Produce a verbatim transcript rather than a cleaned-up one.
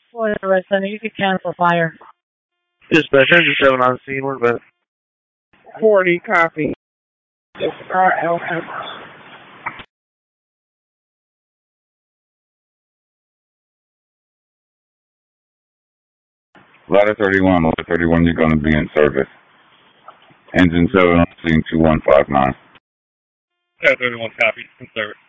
Whatever, Sonny, you can cancel fire. Dispatch, engine seven on scene, we're back. forty, copy. It's R L M. Ladder thirty-one, ladder thirty-one, you're going to be in service. Engine seven on scene two one five nine. Ladder thirty-one, copy, in service.